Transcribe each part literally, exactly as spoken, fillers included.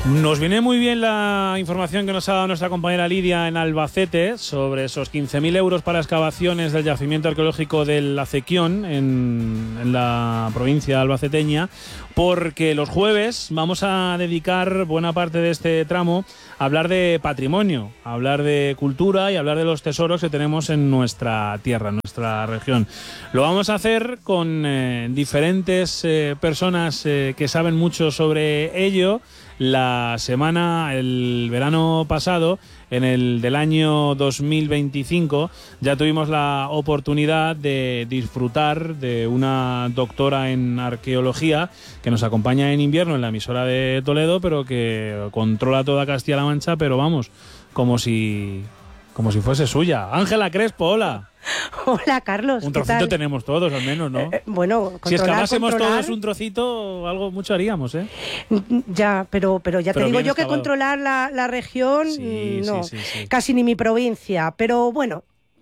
Nos viene muy bien la información que nos ha dado nuestra compañera Lidia en Albacete sobre esos quince mil euros para excavaciones del yacimiento arqueológico del Acequión en, en la provincia albaceteña, porque los jueves vamos a dedicar buena parte de este tramo a hablar de patrimonio, a hablar de cultura y a hablar de los tesoros que tenemos en nuestra tierra, en nuestra región. Lo vamos a hacer con eh, diferentes eh, personas eh, que saben mucho sobre ello. La semana, el verano pasado, en el del año dos mil veinticinco, ya tuvimos la oportunidad de disfrutar de una doctora en arqueología que nos acompaña en invierno en la emisora de Toledo, pero que controla toda Castilla-La Mancha, pero vamos, como si, como si fuese suya. Ángela Crespo, hola. Hola, Carlos. Un trocito tal? tenemos todos, al menos, ¿no? Eh, bueno, si excavásemos controlar... todos un trocito, algo mucho haríamos, ¿eh? Ya, pero, pero ya pero te digo yo excavado. Que controlar la, la región, sí, no, sí, sí, sí. casi ni mi provincia. Pero bueno,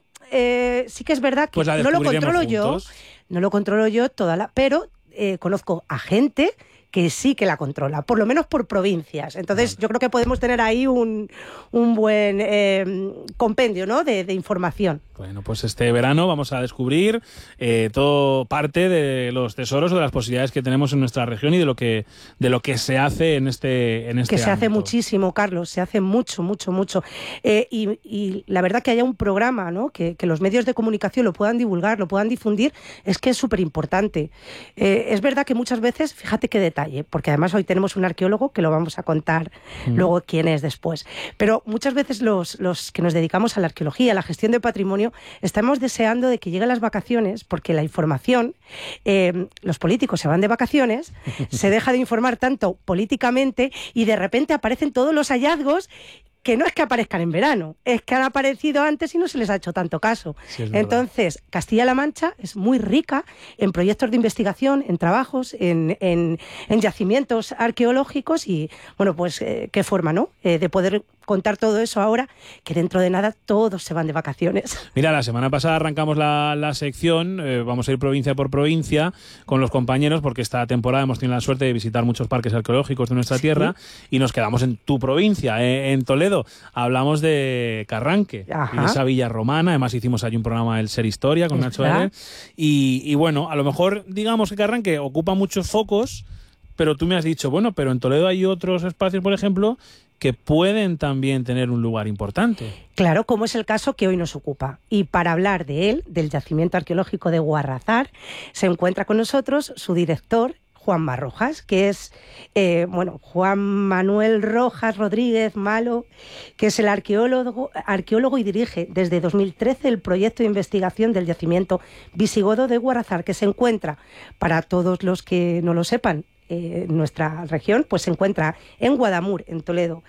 eh, sí que es verdad que pues no lo controlo juntos. yo, no lo controlo yo toda la, pero eh, conozco a gente que sí que la controla, por lo menos por provincias. Entonces, vale. Yo creo que podemos tener ahí un, un buen eh, compendio, ¿no? de, de información. Bueno, pues este verano vamos a descubrir eh, todo parte de los tesoros o de las posibilidades que tenemos en nuestra región y de lo que de lo que se hace en este en este Que se ámbito. hace muchísimo, Carlos, se hace mucho, mucho, mucho. Eh, y, y la verdad que haya un programa, ¿no? que, que los medios de comunicación lo puedan divulgar, lo puedan difundir, es que es súper importante. Eh, es verdad que muchas veces, fíjate qué detalle, porque además hoy tenemos un arqueólogo que lo vamos a contar mm. luego quién es después. Pero muchas veces los, los que nos dedicamos a la arqueología, a la gestión de patrimonio, estamos deseando de que lleguen las vacaciones, porque la información, eh, los políticos se van de vacaciones, se deja de informar tanto políticamente y de repente aparecen todos los hallazgos que no es que aparezcan en verano, es que han aparecido antes y no se les ha hecho tanto caso. Sí, Entonces, Castilla-La Mancha es muy rica en proyectos de investigación, en trabajos, en, en, en yacimientos arqueológicos y, bueno, pues eh, qué forma, ¿no?, eh, de poder contar todo eso ahora, que dentro de nada todos se van de vacaciones. Mira, la semana pasada arrancamos la, la sección, eh, vamos a ir provincia por provincia con los compañeros, porque esta temporada hemos tenido la suerte de visitar muchos parques arqueológicos de nuestra sí. tierra, y nos quedamos en tu provincia, eh, en Toledo. Hablamos de Carranque, Ajá. y de esa villa romana. Además hicimos allí un programa del Ser Historia con Nacho R. Y, y bueno, a lo mejor digamos que Carranque ocupa muchos focos, pero tú me has dicho, bueno, pero en Toledo hay otros espacios, por ejemplo, que pueden también tener un lugar importante. Claro, como es el caso que hoy nos ocupa. Y para hablar de él, del yacimiento arqueológico de Guarrazar, se encuentra con nosotros su director, Juanma Rojas, que es, eh, bueno, Juan Manuel Rojas Rodríguez Malo, que es el arqueólogo, arqueólogo y dirige desde dos mil trece el proyecto de investigación del yacimiento visigodo de Guarrazar, que se encuentra, para todos los que no lo sepan, eh, nuestra región, pues se encuentra en Guadamur, en Toledo.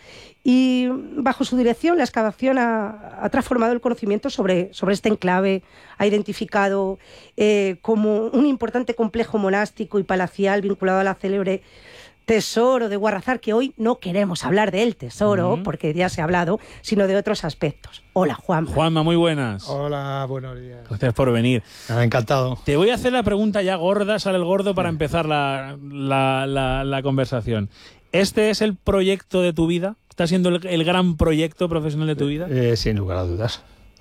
Y bajo su dirección, la excavación ha, ha transformado el conocimiento sobre, sobre este enclave, ha identificado eh, como un importante complejo monástico y palacial vinculado a la célebre tesoro de Guarrazar, que hoy no queremos hablar del tesoro, uh-huh. porque ya se ha hablado, sino de otros aspectos. Hola, Juanma. Juanma, muy buenas. Hola, buenos días. Gracias por venir. Ah, encantado. Te voy a hacer la pregunta ya gorda, sale el gordo, para empezar la, la, la, la conversación. ¿Este es el proyecto de tu vida? ¿Está siendo el, el gran proyecto profesional de tu vida? Eh, sin lugar a dudas.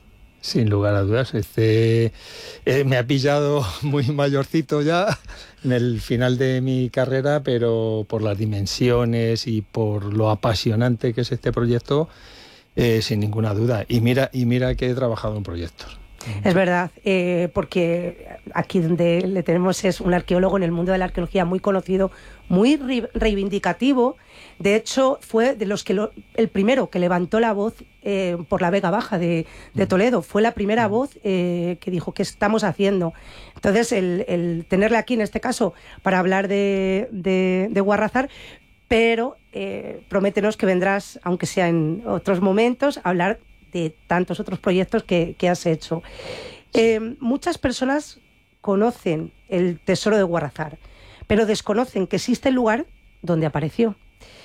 Sin lugar a dudas. Este, eh, me ha pillado muy mayorcito ya, en el final de mi carrera, pero por las dimensiones y por lo apasionante que es este proyecto, eh, sin ninguna duda. Y mira, y mira que he trabajado en proyectos. Es verdad, eh, porque aquí donde le tenemos es un arqueólogo en el mundo de la arqueología muy conocido, muy re- reivindicativo. De hecho, fue de los que lo, el primero que levantó la voz eh, por la Vega Baja de, de Toledo. Fue la primera voz eh, que dijo, ¿qué estamos haciendo? Entonces, el, el tenerle aquí en este caso para hablar de, de, de Guarrazar, pero eh, prométenos que vendrás, aunque sea en otros momentos, a hablar de tantos otros proyectos que, que has hecho. Eh, muchas personas conocen el tesoro de Guarrazar, pero desconocen que existe el lugar donde apareció.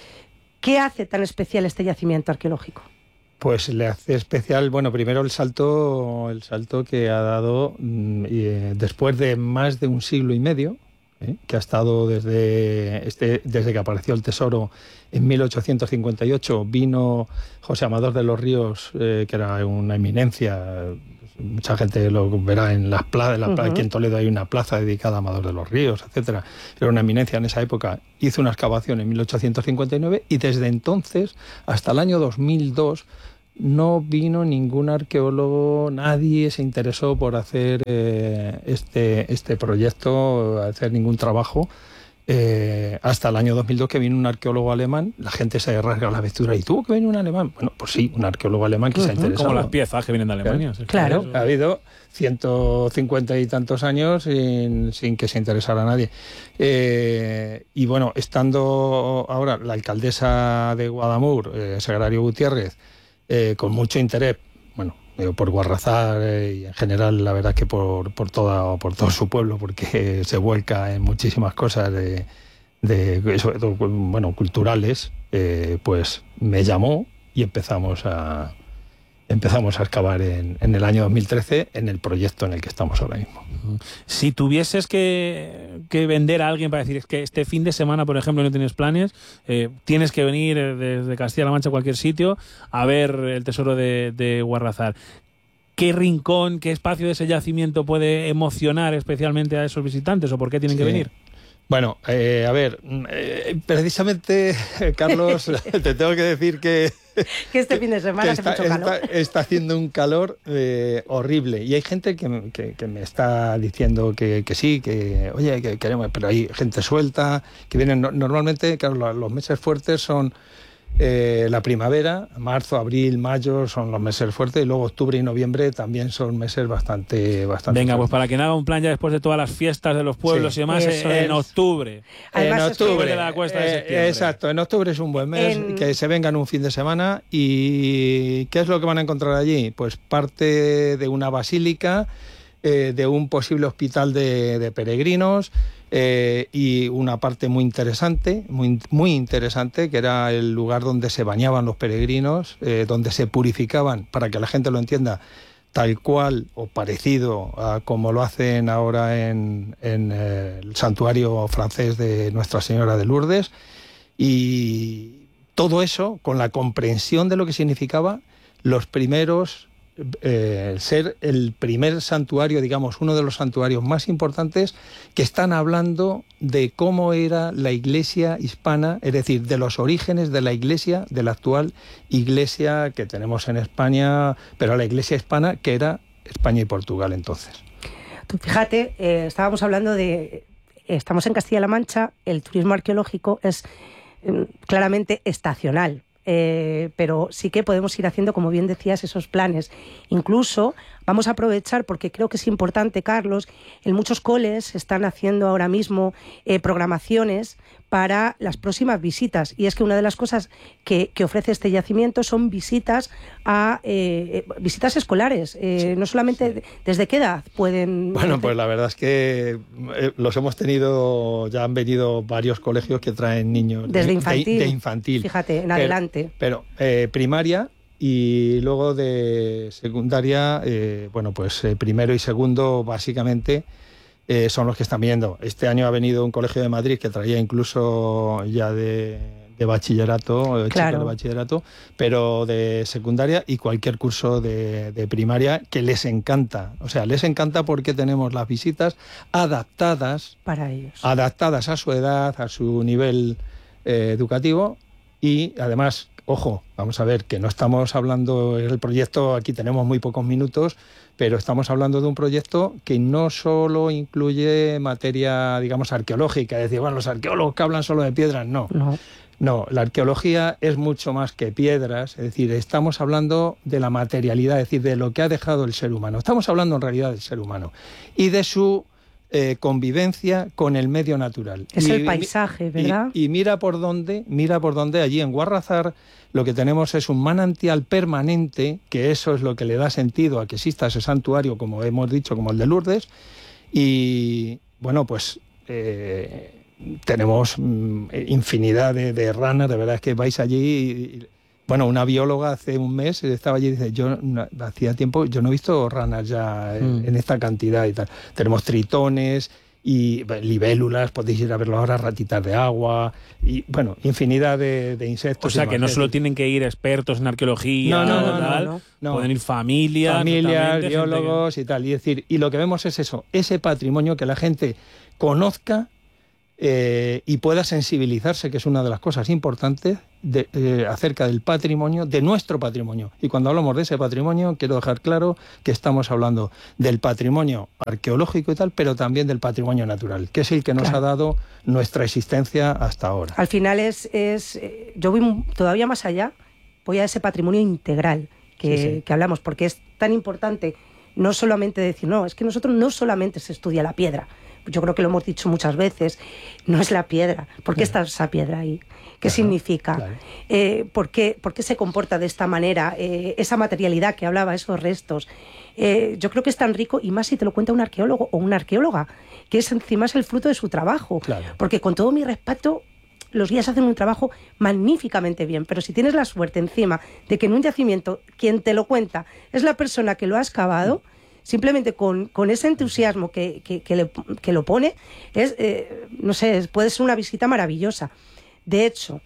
¿Qué hace tan especial este yacimiento arqueológico? Pues le hace especial, bueno, primero el salto, el salto que ha dado mm, y, eh, después de más de un siglo y medio, ¿eh? Que ha estado desde, este, desde que apareció el tesoro en mil ochocientos cincuenta y ocho. Vino José Amador de los Ríos, eh, que era una eminencia. Mucha gente lo verá en las plazas. La, uh-huh. Aquí en Toledo hay una plaza dedicada a Amador de los Ríos, etcétera. Era una eminencia en esa época. Hizo una excavación en mil ochocientos cincuenta y nueve y desde entonces, hasta el año dos mil dos, no vino ningún arqueólogo, nadie se interesó por hacer eh, este, este proyecto, hacer ningún trabajo. Eh, hasta el año dos mil dos, que vino un arqueólogo alemán. La gente se rasga la vestidura y tuvo que venir un alemán. Bueno, pues sí, un arqueólogo alemán que uh-huh. se ha interesado. Como las piezas que vienen de Alemania. Claro. claro. Ha habido ciento cincuenta y tantos años sin, sin que se interesara a nadie. Eh, y bueno, estando ahora la alcaldesa de Guadamur, eh, Sagrario Gutiérrez, eh, con mucho interés, bueno, por Guarrazar eh, y en general la verdad que por, por, toda, por todo su pueblo, porque se vuelca en muchísimas cosas de, de sobre todo, bueno, culturales, eh, pues me llamó y empezamos a empezamos a excavar en, en el año dos mil trece en el proyecto en el que estamos ahora mismo. Si tuvieses que, que vender a alguien para decir es que este fin de semana, por ejemplo, no tienes planes, eh, tienes que venir desde Castilla-La Mancha a cualquier sitio a ver el tesoro de, de Guarrazar, ¿qué rincón, qué espacio de ese yacimiento puede emocionar especialmente a esos visitantes o por qué tienen sí. que venir? Bueno, eh, a ver, eh, precisamente, Carlos, te tengo que decir que... que este fin de semana hace está, mucho calor. Está, está haciendo un calor eh, horrible. Y hay gente que, que, que me está diciendo que, que sí, que oye, que queremos... Pero hay gente suelta, que vienen... Normalmente, claro, los meses fuertes son... Eh, la primavera, marzo, abril, mayo son los meses fuertes y luego octubre y noviembre también son meses bastante bastante Venga, fuertes. Pues para quien haga un plan ya después de todas las fiestas de los pueblos sí, y demás, en, en octubre. Además, en octubre, de la cuesta de septiembre. Eh, exacto, en octubre es un buen mes, en... que se vengan un fin de semana. ¿Y qué es lo que van a encontrar allí? Pues parte de una basílica, eh, de un posible hospital de, de peregrinos, Eh, y una parte muy interesante, muy, muy interesante, que era el lugar donde se bañaban los peregrinos, eh, donde se purificaban, para que la gente lo entienda, tal cual o parecido a como lo hacen ahora en, en eh, el santuario francés de Nuestra Señora de Lourdes, y todo eso con la comprensión de lo que significaba los primeros... Eh, ser el primer santuario, digamos, uno de los santuarios más importantes que están hablando de cómo era la iglesia hispana, es decir, de los orígenes de la iglesia, de la actual iglesia que tenemos en España, pero la iglesia hispana que era España y Portugal entonces. Tú fíjate, eh, estábamos hablando de... Estamos en Castilla-La Mancha, el turismo arqueológico es eh, claramente estacional. Eh, pero sí que podemos ir haciendo, como bien decías, esos planes. Incluso vamos a aprovechar, porque creo que es importante, Carlos, en muchos coles están haciendo ahora mismo eh, programaciones para las próximas visitas. Y es que una de las cosas que, que ofrece este yacimiento son visitas a eh, visitas escolares. Eh, sí, no solamente sí. ¿Desde qué edad pueden...? Bueno, pues la verdad es que eh, los hemos tenido, ya han venido varios colegios que traen niños desde de, infantil, de, de infantil. Fíjate, en pero, adelante. Pero eh, primaria y luego de secundaria, eh, bueno, pues eh, primero y segundo básicamente eh, son los que están viendo. Este año ha venido un colegio de Madrid que traía incluso ya de, de bachillerato, de claro. chicos de bachillerato, pero de secundaria y cualquier curso de, de primaria que les encanta. O sea, les encanta porque tenemos las visitas adaptadas para ellos, adaptadas a su edad, a su nivel eh, educativo y además... Ojo, vamos a ver, que no estamos hablando, el proyecto, aquí tenemos muy pocos minutos, pero estamos hablando de un proyecto que no solo incluye materia, digamos, arqueológica, es decir, bueno, los arqueólogos que hablan solo de piedras, no. No. No, la arqueología es mucho más que piedras, es decir, estamos hablando de la materialidad, es decir, de lo que ha dejado el ser humano. Estamos hablando en realidad del ser humano y de su... Eh, convivencia con el medio natural. Es y, el paisaje, ¿verdad? Y, y mira por dónde, mira por dónde allí en Guarrazar lo que tenemos es un manantial permanente, que eso es lo que le da sentido a que exista ese santuario, como hemos dicho, como el de Lourdes, y bueno, pues eh, tenemos mm, infinidad de, de ranas, de verdad es que vais allí y, bueno, una bióloga hace un mes estaba allí y dice, yo no, hacía tiempo, yo no he visto ranas ya en, mm. en esta cantidad y tal. Tenemos tritones y libélulas, podéis ir a verlo ahora, ratitas de agua, y bueno, infinidad de, de insectos. O sea, que no solo tienen que ir expertos en arqueología, no, no, no, tal, no, no, no. pueden ir familias, familias, biólogos que... y tal. Y decir, y lo que vemos es eso, ese patrimonio, que la gente conozca eh, y pueda sensibilizarse, que es una de las cosas importantes, de, eh, acerca del patrimonio, de nuestro patrimonio. Y cuando hablamos de ese patrimonio, quiero dejar claro que estamos hablando del patrimonio arqueológico y tal, pero también del patrimonio natural, que es el que nos claro. ha dado nuestra existencia hasta ahora. Al final es, es yo voy todavía más allá, voy a ese patrimonio integral que, sí, sí. que hablamos, porque es tan importante no solamente decir, no, es que nosotros no solamente se estudia la piedra. Yo creo que lo hemos dicho muchas veces, no es la piedra. ¿Por qué está esa piedra ahí? ¿Qué claro, significa? Claro. Eh, ¿por qué, ¿Por qué se comporta de esta manera? Eh, esa materialidad que hablaba, esos restos. Eh, yo creo que es tan rico, y más si te lo cuenta un arqueólogo o una arqueóloga, que es encima es el fruto de su trabajo. Claro. Porque con todo mi respeto, los guías hacen un trabajo magníficamente bien, pero si tienes la suerte encima de que en un yacimiento quien te lo cuenta es la persona que lo ha excavado, mm. simplemente con, con ese entusiasmo que, que, que, le, que lo pone, es, eh, no sé, puede ser una visita maravillosa. De hecho,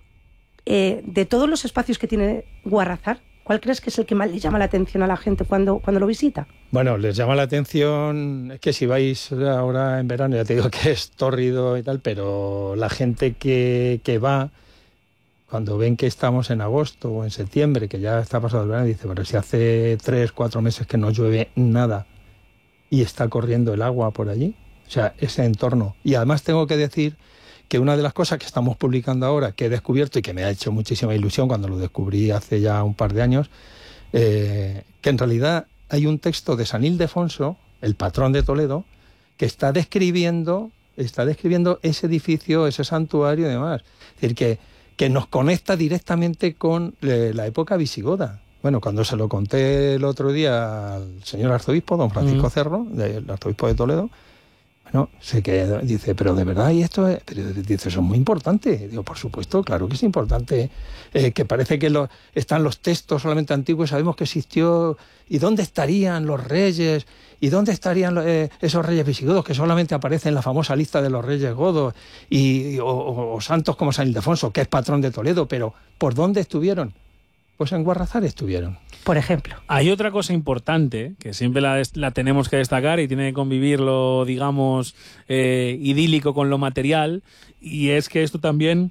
eh, de todos los espacios que tiene Guarrazar, ¿cuál crees que es el que más le llama la atención a la gente cuando, cuando lo visita? Bueno, les llama la atención, es que si vais ahora en verano, ya te digo que es tórrido y tal, pero la gente que, que va, cuando ven que estamos en agosto o en septiembre, que ya está pasado el verano, dice, pero si hace tres, cuatro meses que no llueve nada y está corriendo el agua por allí, o sea, ese entorno. Y además tengo que decir que una de las cosas que estamos publicando ahora, que he descubierto y que me ha hecho muchísima ilusión cuando lo descubrí hace ya un par de años, eh, que en realidad hay un texto de San Ildefonso, el patrón de Toledo, que está describiendo, está describiendo ese edificio, ese santuario y demás. Es decir, que que nos conecta directamente con eh, la época visigoda. Bueno, cuando se lo conté el otro día al señor arzobispo, don Francisco mm. Cerro, el arzobispo de Toledo, bueno, se quedó, dice, pero de verdad, y esto es, pero dice, eso es muy importante. Digo, por supuesto, claro que es importante, eh, que parece que lo, están los textos solamente antiguos, sabemos que existió, ¿y dónde estarían los reyes? ¿Y dónde estarían eh, esos reyes visigodos que solamente aparecen en la famosa lista de los reyes godos y, o, o, o santos como San Ildefonso, que es patrón de Toledo? Pero ¿por dónde estuvieron? Pues en Guarrazar estuvieron. Por ejemplo. Hay otra cosa importante que siempre la, la tenemos que destacar y tiene que convivir lo, digamos, eh, idílico con lo material, y es que esto también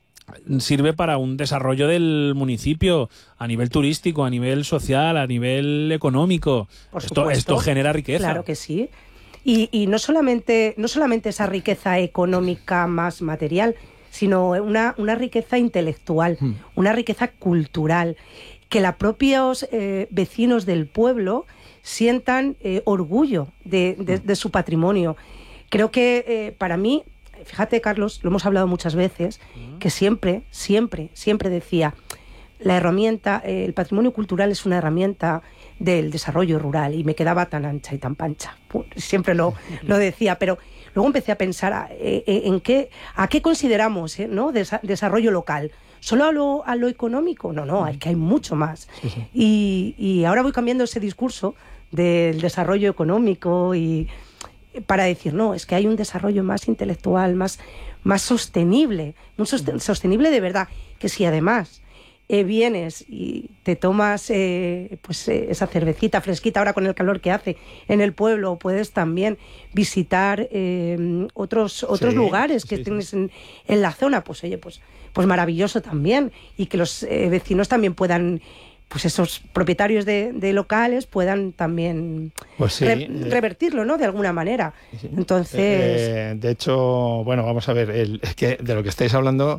sirve para un desarrollo del municipio a nivel turístico, a nivel social, a nivel económico. Por esto, esto genera riqueza. Claro que sí. Y, y no solamente, no solamente esa riqueza económica más material, sino una, una riqueza intelectual, hmm. una riqueza cultural, que los propios eh, vecinos del pueblo sientan eh, orgullo de, de, de su patrimonio. Creo que eh, para mí, fíjate, Carlos, lo hemos hablado muchas veces, que siempre, siempre, siempre decía, la herramienta, eh, el patrimonio cultural es una herramienta del desarrollo rural, y me quedaba tan ancha y tan pancha. Siempre lo, lo decía, pero luego empecé a pensar a, eh, en qué, a qué consideramos eh, ¿no? Desa- desarrollo local. ¿Solo a lo, a lo económico? No, no, hay que hay mucho más. Sí, sí. Y, y ahora voy cambiando ese discurso del desarrollo económico y para decir, no, es que hay un desarrollo más intelectual, más, más sostenible, un sosten- sostenible de verdad, que si además eh, vienes y te tomas eh, pues eh, esa cervecita fresquita ahora con el calor que hace en el pueblo, puedes también visitar eh, otros, otros sí, lugares que sí, tienes sí. En, en la zona, pues oye, pues, pues maravilloso también, y que los eh, vecinos también puedan, pues esos propietarios de, de locales puedan también pues sí, re, revertirlo, ¿no? De alguna manera. Sí. Entonces... Eh, de hecho, bueno, vamos a ver, el, es que de lo que estáis hablando,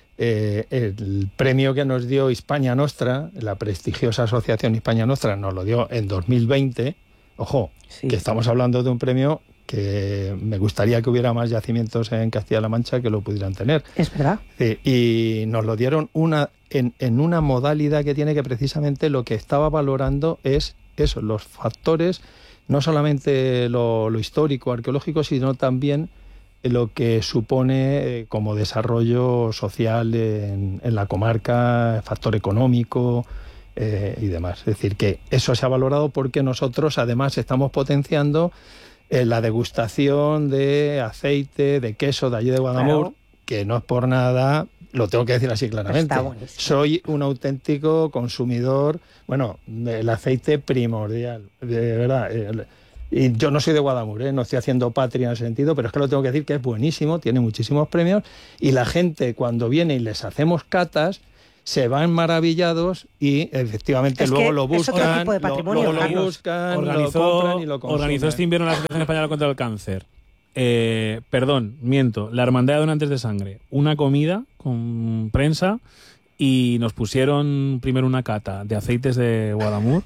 eh, el premio que nos dio Hispania Nostra, la prestigiosa asociación Hispania Nostra, nos lo dio en dos mil veinte. Ojo, sí. que estamos hablando de un premio que me gustaría que hubiera más yacimientos en Castilla-La Mancha que lo pudieran tener. Es verdad. Sí, y nos lo dieron una en, en una modalidad que tiene que precisamente lo que estaba valorando es eso, los factores, no solamente lo, lo histórico, arqueológico, sino también lo que supone eh, como desarrollo social en, en la comarca, factor económico eh, y demás. Es decir, que eso se ha valorado porque nosotros además estamos potenciando eh, la degustación de aceite, de queso de allí de Guadamur, claro, que no es por nada, lo tengo que decir así claramente. Soy un auténtico consumidor, bueno, el aceite primordial, de verdad. El, y yo no soy de Guadamur, ¿eh? No estoy haciendo patria en ese sentido, pero es que lo tengo que decir que es buenísimo, tiene muchísimos premios, y la gente cuando viene y les hacemos catas, se van maravillados y efectivamente es luego lo buscan, tipo de patrimonio, lo, lo buscan, organizó, lo compran y lo consumen. Organizó este invierno la Asociación Española contra el Cáncer. Eh, perdón, miento, la Hermandad de Donantes de Sangre, una comida con prensa y nos pusieron primero una cata de aceites de Guadamur.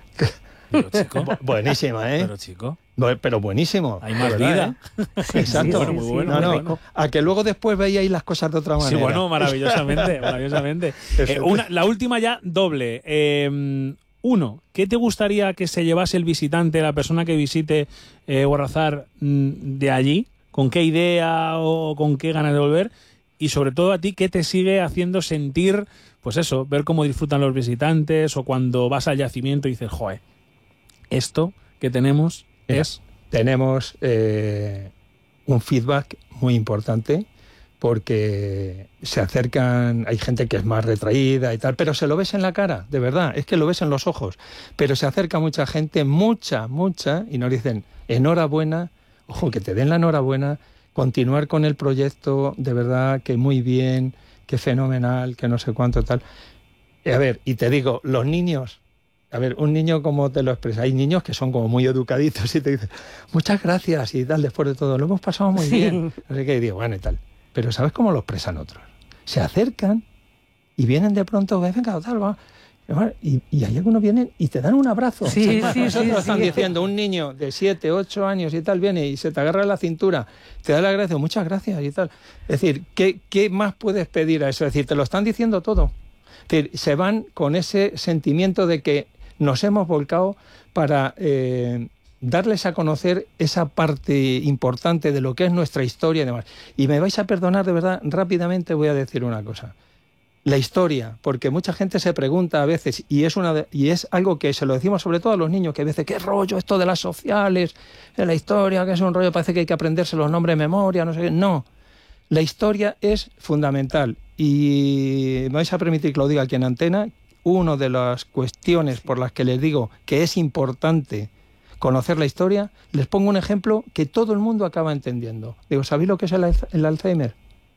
Pero chico, buenísima, ¿eh? Pero chico. Pero buenísimo. Hay más vida. ¿Eh? Sí, exacto. Sí, sí, muy bueno, no, no, muy rico. A que luego después veíais las cosas de otra manera. Sí, bueno, maravillosamente, maravillosamente. Eh, una, la última ya doble. Eh, uno, ¿qué te gustaría que se llevase el visitante, la persona que visite eh, Guarrazar de allí? ¿Con qué idea o con qué ganas de volver? Y sobre todo a ti, ¿qué te sigue haciendo sentir, pues eso, ver cómo disfrutan los visitantes o cuando vas al yacimiento y dices, joder, esto que tenemos Mira, es... Tenemos eh, un feedback muy importante porque se acercan, hay gente que es más retraída y tal, pero se lo ves en la cara, de verdad, es que lo ves en los ojos, pero se acerca mucha gente, mucha, mucha, y nos dicen, enhorabuena, ojo, que te den la enhorabuena, continuar con el proyecto, de verdad, que muy bien, que fenomenal, que no sé cuánto tal. A ver, y te digo, los niños... A ver, un niño, como te lo expresa, hay niños que son como muy educaditos y te dicen, muchas gracias y tal, después de todo, lo hemos pasado muy sí. bien. No sé qué, y digo, bueno, y tal. Pero ¿sabes cómo lo expresan otros? Se acercan y vienen de pronto, venga, tal, va. Y, y hay algunos vienen y te dan un abrazo. Sí, o sea, sí, nosotros sí, están sí. diciendo, un niño de siete, ocho años y tal, viene y se te agarra la cintura, te da la gracia, muchas gracias y tal. Es decir, ¿qué, qué más puedes pedir a eso? Es decir, te lo están diciendo todo. Es decir, se van con ese sentimiento de que nos hemos volcado para eh, darles a conocer esa parte importante de lo que es nuestra historia y demás. Y me vais a perdonar, de verdad, rápidamente voy a decir una cosa. La historia, porque mucha gente se pregunta a veces, y es, una de, y es algo que se lo decimos sobre todo a los niños, que a veces, ¿qué rollo esto de las sociales, de la historia, que es un rollo, parece que hay que aprenderse los nombres de memoria, no sé qué? No, la historia es fundamental. Y me vais a permitir que lo diga aquí en antena. Una de las cuestiones por las que les digo que es importante conocer la historia, les pongo un ejemplo que todo el mundo acaba entendiendo. Digo, ¿sabéis lo que es el, el Alzheimer?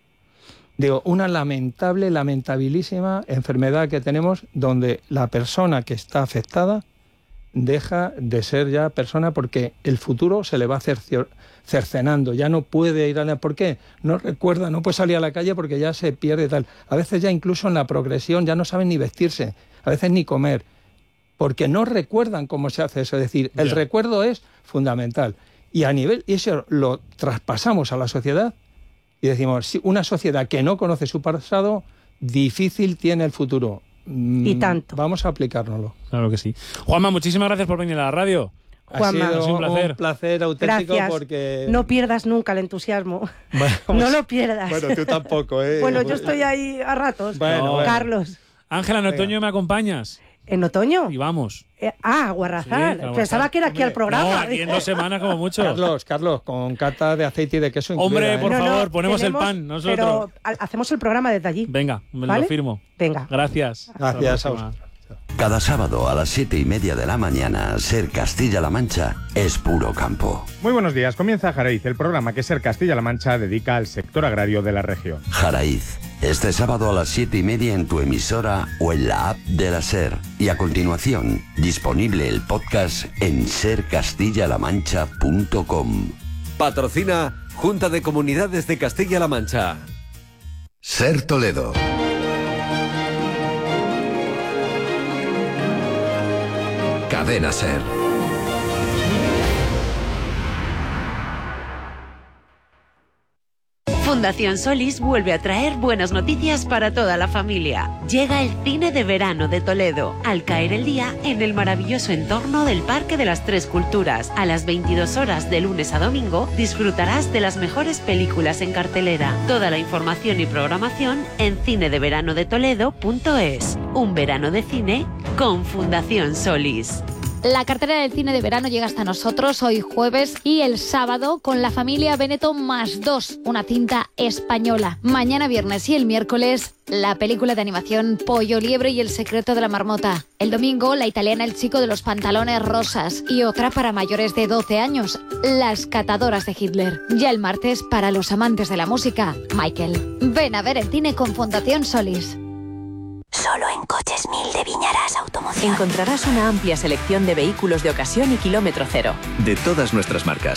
Digo, una lamentable, lamentabilísima enfermedad que tenemos donde la persona que está afectada deja de ser ya persona porque el futuro se le va cercio, cercenando, ya no puede ir a la... ¿Por qué? No recuerda, no puede salir a la calle porque ya se pierde tal. A veces ya incluso en la progresión ya no saben ni vestirse, a veces ni comer, porque no recuerdan cómo se hace eso. Es decir, el yeah. recuerdo es fundamental. Y a nivel, y eso lo traspasamos a la sociedad y decimos, si una sociedad que no conoce su pasado, difícil tiene el futuro. Y tanto. Vamos a aplicárnoslo. Claro que sí. Juanma, muchísimas gracias por venir a la radio. Juanma, ha sido un placer. un placer auténtico. Gracias. Porque... No pierdas nunca el entusiasmo. Bueno, no lo pierdas. Bueno, tú tampoco, ¿eh? Bueno, yo estoy ahí a ratos. Bueno, bueno. Carlos. Ángela, en otoño me acompañas. ¿En otoño? Y vamos. Eh, ah, Guarrazar. Sí, Pensaba que era aquí al programa. No, aquí en dos semanas como mucho. Carlos, Carlos, con cata de aceite y de queso incluida. Hombre, por ¿eh? favor, no, no, ponemos tenemos, el pan nosotros. Pero hacemos el programa desde allí. Venga, me ¿vale? lo firmo. Venga. Gracias. Gracias a vosotros. Cada sábado a las siete y media de la mañana, Ser Castilla-La Mancha es puro campo. Muy buenos días, comienza Jaraiz, el programa que Ser Castilla-La Mancha dedica al sector agrario de la región. Jaraiz, este sábado a las siete y media en tu emisora o en la app de la Ser. Y a continuación, disponible el podcast en ser castilla la mancha punto com. Patrocina Junta de Comunidades de Castilla-La Mancha. Ser Toledo. Cadena Ser. Fundación Solís vuelve a traer buenas noticias para toda la familia. Llega el cine de verano de Toledo, al caer el día en el maravilloso entorno del Parque de las Tres Culturas. A las veintidós horas de lunes a domingo disfrutarás de las mejores películas en cartelera. Toda la información y programación en cine de verano de toledo punto es. Un verano de cine con Fundación Solís. La cartera del cine de verano llega hasta nosotros hoy jueves y el sábado con La familia Benetton más dos, una cinta española. Mañana viernes y el miércoles la película de animación Pollo, Liebre y el secreto de la marmota. El domingo la italiana El chico de los pantalones rosas y otra para mayores de doce años, Las catadoras de Hitler. Ya el martes para los amantes de la música, Michael. Ven a ver el cine con Fundación Solís. Solo en Coches Mil de Viñarás Automoción encontrarás una amplia selección de vehículos de ocasión y kilómetro cero. De todas nuestras marcas,